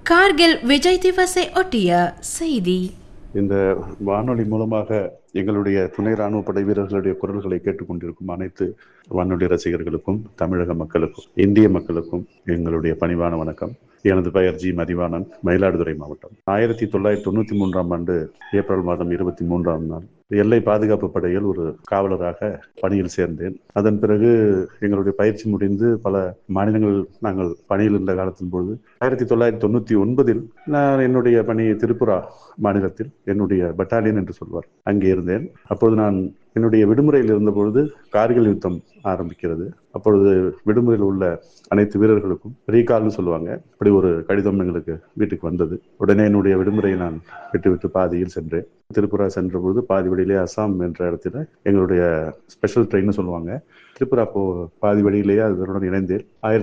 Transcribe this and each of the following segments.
கார்கில் விஜய் திவஸை ஒட்டிய செய்தி. இந்த வானொலி மூலமாக எங்களுடைய துணை ராணுவ படை வீரர்களுடைய குரல்களை கேட்டுக்கொண்டிருக்கும் அனைத்து வானொலி ரசிகர்களுக்கும், தமிழக மக்களுக்கும், இந்திய மக்களுக்கும் எங்களுடைய பணிவான வணக்கம். எனது பெயர் ஜி மதிவாணன், மயிலாடுதுறை மாவட்டம். 1993ஆம் ஆண்டு ஏப்ரல் மாதம் 23ஆம் நாள் எல்லை பாதுகாப்பு படையில் ஒரு காவலராக பணியில் சேர்ந்தேன். அதன் பிறகு எங்களுடைய பயிற்சி முடிந்து பல மாநிலங்கள் நாங்கள் பணியில் இருந்த காலத்தின் பொழுது 1999இல் நான் என்னுடைய பணி திரிபுரா மாநிலத்தில் என்னுடைய பட்டாலியன் என்று சொல்வார், அங்கே இருந்தேன். அப்பொழுது நான் என்னுடைய விடுமுறையில் இருந்த பொழுது கார்கில் யுத்தம் ஆரம்பிக்கிறது. அப்பொழுது விடுமுறையில் உள்ள அனைத்து வீரர்களுக்கும் ரீகால்னு சொல்லுவாங்க, அப்படி ஒரு கடிதம் எங்களுக்கு வீட்டுக்கு வந்தது. உடனே என்னுடைய விடுமுறையை நான் விட்டு பாதியில் சென்றேன். திரிபுரா சென்ற பொழுது பாதி வழியிலே அசாம் என்ற இடத்துல எங்களுடைய ஸ்பெஷல் ட்ரெயின் சொல்லுவாங்க, திரிபுரா பாதி வழியிலேயே அதனுடன் இணைந்தேன்.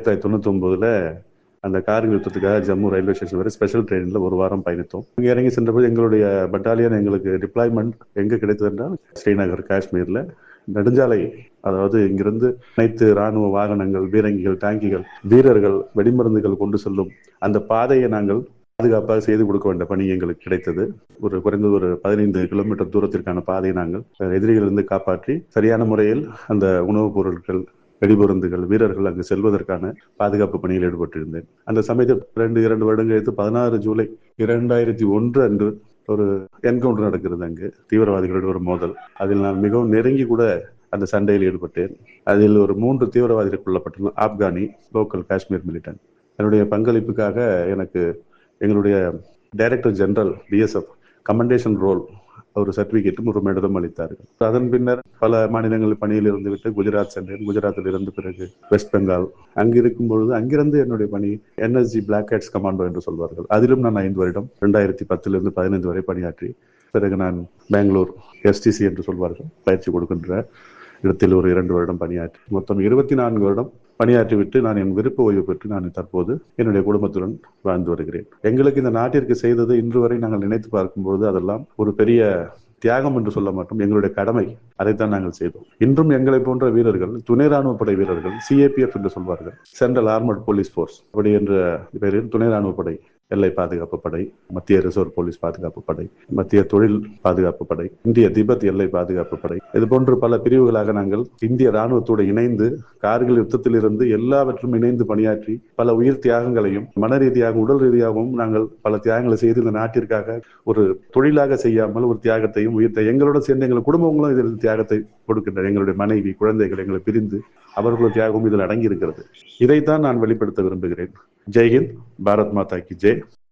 1999 அந்த கார்கில் யுத்தத்துக்காக ஜம்மு ரயில்வே ஸ்டேஷன் வரை ஸ்பெஷல் ட்ரெயினில் ஒரு வாரம் பயணித்தோம். இங்கே இறங்கி சென்றபோது எங்களுடைய பட்டாலியன் எங்களுக்கு டிப்ளாய்மெண்ட் எங்கே கிடைத்தது என்றால் ஸ்ரீநகர், காஷ்மீரில் நெடுஞ்சாலை, அதாவது இங்கிருந்து அனைத்து ராணுவ வாகனங்கள், பீரங்கிகள், டாங்கிகள், வீரர்கள், வெடிமருந்துகள் கொண்டு செல்லும் அந்த பாதையை நாங்கள் பாதுகாப்பாக செய்து கொடுக்க வேண்டிய பணி எங்களுக்கு கிடைத்தது. குறைந்தது ஒரு 15 கிலோமீட்டர் தூரத்திற்கான பாதையை நாங்கள் எதிரிகளிலிருந்து காப்பாற்றி சரியான முறையில் அந்த உணவுப் பொருட்கள், வெடிமருந்துகள், வீரர்கள் அங்கு செல்வதற்கான பாதுகாப்பு பணியில் ஈடுபட்டிருந்தேன். அந்த சமயத்தில் 2 வருடங்கள் கழித்து 16 ஜூலை 2001 அன்று ஒரு என்கவுண்டர் நடக்கிறது. அங்கு தீவிரவாதிகளோட ஒரு மோதல். அதில் நான் மிகவும் நெருங்கி கூட அந்த சண்டையில் ஈடுபட்டேன். அதில் ஒரு 3 தீவிரவாதிகள் கொல்லப்பட்டனர், ஆப்கானி, லோக்கல் காஷ்மீர் மிலிட்டன்ட். என்னுடைய பங்களிப்புக்காக எனக்கு எங்களுடைய director general BSF commendation role ஒரு சர்டிபிகேட்டும் ஒரு மெடலும் அளித்தார்கள். அதன் பின்னர் பல மாநிலங்களில் பணியில் இருந்து விட்டு குஜராத் சென்றேன். குஜராத்தில் இருந்து பிறகு வெஸ்ட் பெங்கால். அங்கு இருக்கும் பொழுது அங்கிருந்து என்னுடைய பணி NSG பிளாக் ஹேட்ஸ் கமாண்டோ என்று சொல்வார்கள். அதிலும் நான் 5 வருடம் 2010 15 வரை பணியாற்றி பிறகு நான் பெங்களூர் STC என்று சொல்வார்கள், பயிற்சி கொடுக்கின்ற இடத்தில் ஒரு 2 வருடம் பணியாற்றி மொத்தம் 24 வருடம் பணியாற்றிவிட்டு நான் என் விருப்ப ஓய்வு பெற்று நான் தற்போது என்னுடைய குடும்பத்துடன் வாழ்ந்து வருகிறேன். எங்களுக்கு இந்த நாட்டிற்கு செய்தது இன்று வரை நாங்கள் நினைத்து பார்க்கும்போது அதெல்லாம் ஒரு பெரிய தியாகம் என்று சொல்ல மாட்டோம், எங்களுடைய கடமை. அதைத்தான் நாங்கள் செய்தோம். இன்றும் எங்களை போன்ற வீரர்கள், துணை ராணுவ படை வீரர்கள், CAPF என்று சொல்வார்கள், சென்ட்ரல் ஆர்மர்ட் போலீஸ் போர்ஸ், அப்படி என்ற பெயரில் துணை ராணுவ படை, எல்லை பாதுகாப்பு படை, மத்திய ரிசர்வ் போலீஸ் பாதுகாப்பு படை, மத்திய தொழில் பாதுகாப்பு படை, இந்திய திபெத் எல்லை பாதுகாப்பு படை, இது போன்று பல பிரிவுகளாக நாங்கள் இந்திய ராணுவத்தோடு இணைந்து கார்கில் யுத்தத்தில் இருந்து எல்லாவற்றும் இணைந்து பணியாற்றி பல உயிர் தியாகங்களையும் மன ரீதியாகவும் உடல் ரீதியாகவும் நாங்கள் பல தியாகங்களை செய்து இந்த நாட்டிற்காக ஒரு தொழிலாக செய்யாமல் ஒரு தியாகத்தையும் எங்களோட சேர்ந்து எங்கள் குடும்பங்களும் இதில் தியாகத்தை கொடுக்கின்றனர். எங்களுடைய மனைவி, குழந்தைகள் எங்களை பிரிந்து அவர்களுடைய தியாகமும் இதில் அடங்கி இருக்கிறது. இதைத்தான் நான் வெளிப்படுத்த விரும்புகிறேன். ஜெய்ஹிந்த், பாரத் மாதா கி ஜெய்.